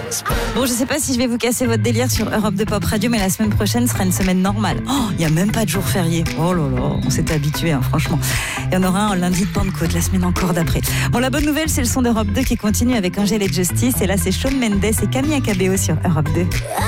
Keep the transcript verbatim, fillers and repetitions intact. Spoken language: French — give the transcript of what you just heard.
Bon, je sais pas si je vais vous casser votre délire sur Europe deux Pop Radio, mais la semaine prochaine sera une semaine normale. Oh, il n'y a même pas de jour férié. Oh là là, on s'est habitué, hein, franchement. Il y en aura un lundi de Pentecôte, la semaine encore d'après. Bon, la bonne nouvelle, c'est le son d'Europe deux qui continue avec Angèle et Justice. Et là, c'est Shawn Mendes et Camille Cabello sur Europe deux.